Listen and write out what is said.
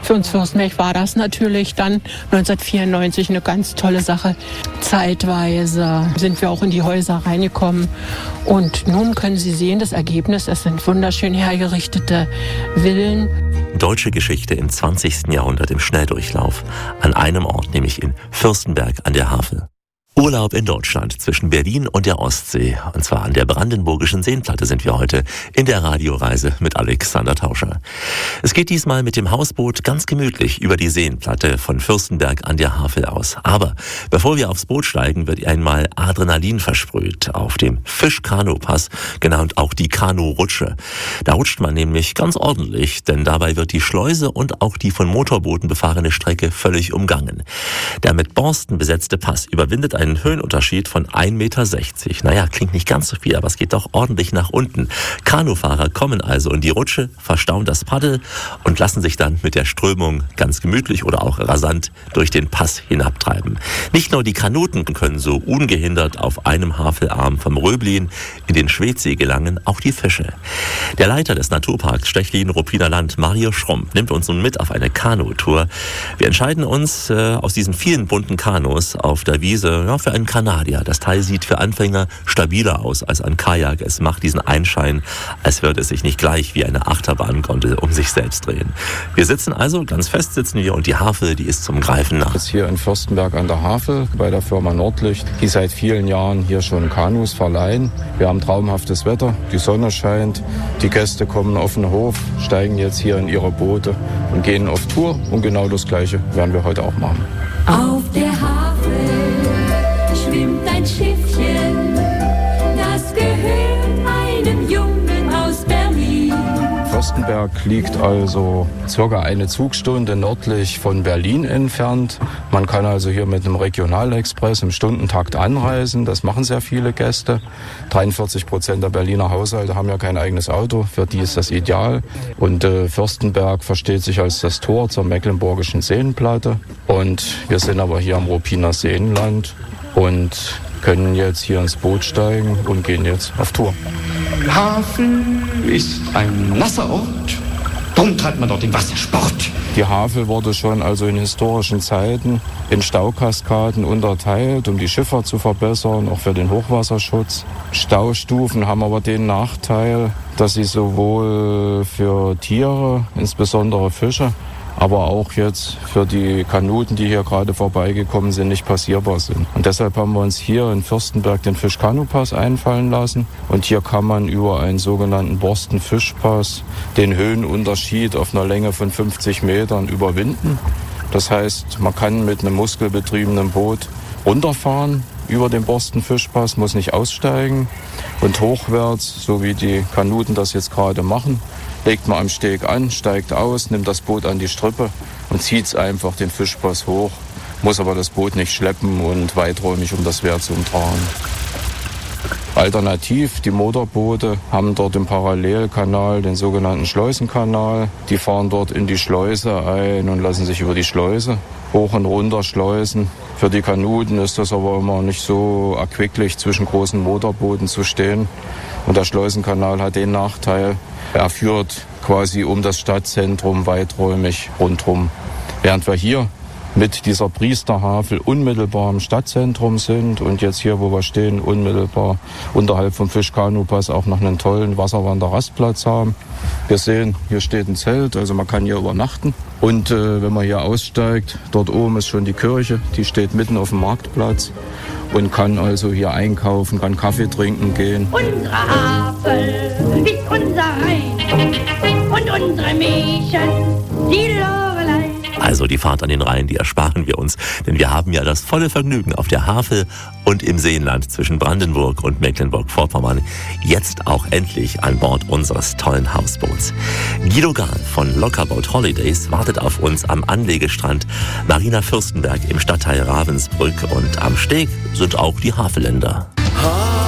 Für uns Fürstenberg war das natürlich dann 1994 eine ganz tolle Sache. Zeitweise sind wir auch in die Häuser reingekommen. Und nun können Sie sehen, das Ergebnis, es sind wunderschön hergerichtete Villen. Deutsche Geschichte im 20. Jahrhundert im Schnelldurchlauf. An einem Ort, nämlich in Fürstenberg an der Havel. Urlaub in Deutschland zwischen Berlin und der Ostsee. Und zwar an der Brandenburgischen Seenplatte sind wir heute in der Radioreise mit Alexander Tauscher. Es geht diesmal mit dem Hausboot ganz gemütlich über die Seenplatte von Fürstenberg an der Havel aus. Aber bevor wir aufs Boot steigen, wird einmal Adrenalin versprüht auf dem Fischkanu-Pass, genannt auch die Kanu-Rutsche. Da rutscht man nämlich ganz ordentlich, denn dabei wird die Schleuse und auch die von Motorbooten befahrene Strecke völlig umgangen. Der mit Borsten besetzte Pass überwindet einen Höhenunterschied von 1,60 Meter. Naja, klingt nicht ganz so viel, aber es geht doch ordentlich nach unten. Kanufahrer kommen also in die Rutsche, verstauen das Paddel und lassen sich dann mit der Strömung ganz gemütlich oder auch rasant durch den Pass hinabtreiben. Nicht nur die Kanuten können so ungehindert auf einem Havelarm vom Röblin in den Schwedsee gelangen, auch die Fische. Der Leiter des Naturparks Stechlin-Ruppiner Land, Mario Schrump, nimmt uns nun mit auf eine Kanutour. Wir entscheiden uns aus diesen vielen bunten Kanus auf der Wiese für einen Kanadier. Das Teil sieht für Anfänger stabiler aus als ein Kajak. Es macht diesen Einschein, als würde es sich nicht gleich wie eine Achterbahngondel um sich selbst drehen. Wir sitzen also, ganz fest sitzen wir, und die Havel, die ist zum Greifen nah. Jetzt hier in Fürstenberg an der Havel bei der Firma Nordlicht, die seit vielen Jahren hier schon Kanus verleihen. Wir haben traumhaftes Wetter, die Sonne scheint, die Gäste kommen auf den Hof, steigen jetzt hier in ihre Boote und gehen auf Tour. Und genau das Gleiche werden wir heute auch machen. Auf der Havel schwimmt ein Schiffchen, das gehört einem Jungen aus Berlin. Fürstenberg liegt also circa eine Zugstunde nördlich von Berlin entfernt. Man kann also hier mit einem Regionalexpress im Stundentakt anreisen. Das machen sehr viele Gäste. 43% der Berliner Haushalte haben ja kein eigenes Auto. Für die ist das ideal. Und Fürstenberg versteht sich als das Tor zur Mecklenburgischen Seenplatte. Und wir sind aber hier am Ruppiner Seenland und können jetzt hier ins Boot steigen und gehen jetzt auf Tour. Havel ist ein nasser Ort, darum treibt man dort den Wassersport. Die Havel wurde schon also in historischen Zeiten in Staukaskaden unterteilt, um die Schifffahrt zu verbessern, auch für den Hochwasserschutz. Staustufen haben aber den Nachteil, dass sie sowohl für Tiere, insbesondere Fische, aber auch jetzt für die Kanuten, die hier gerade vorbeigekommen sind, nicht passierbar sind. Und deshalb haben wir uns hier in Fürstenberg den Fischkanupass einfallen lassen. Und hier kann man über einen sogenannten Borstenfischpass den Höhenunterschied auf einer Länge von 50 Metern überwinden. Das heißt, man kann mit einem muskelbetriebenen Boot runterfahren über den Borstenfischpass, muss nicht aussteigen. Und hochwärts, so wie die Kanuten das jetzt gerade machen, legt man am Steg an, steigt aus, nimmt das Boot an die Strippe und zieht einfach den Fischpass hoch, muss aber das Boot nicht schleppen und weiträumig um das Wehr zu umtragen. Alternativ, die Motorboote haben dort im Parallelkanal den sogenannten Schleusenkanal. Die fahren dort in die Schleuse ein und lassen sich über die Schleuse hoch und runter schleusen. Für die Kanuten ist das aber immer nicht so erquicklich, zwischen großen Motorbooten zu stehen. Und der Schleusenkanal hat den Nachteil, er führt quasi um das Stadtzentrum weiträumig rundherum. Während wir hier mit dieser Priesterhavel unmittelbar im Stadtzentrum sind und jetzt hier, wo wir stehen, unmittelbar unterhalb vom Fischkanupass auch noch einen tollen Wasserwanderrastplatz haben. Wir sehen, hier steht ein Zelt, also man kann hier übernachten. Und wenn man hier aussteigt, dort oben ist schon die Kirche, die steht mitten auf dem Marktplatz und kann also hier einkaufen, kann Kaffee trinken gehen. Unsere Havel ist unser Rhein und unsere Mädchen, die Lorelei. Also die Fahrt an den Rhein, die ersparen wir uns, denn wir haben ja das volle Vergnügen auf der Havel und im Seenland zwischen Brandenburg und Mecklenburg-Vorpommern jetzt auch endlich an Bord unseres tollen Hausboots. Guido Gahl von Lockerboat Holidays wartet auf uns am Anlegestrand Marina Fürstenberg im Stadtteil Ravensbrück und am Steg sind auch die Havelländer.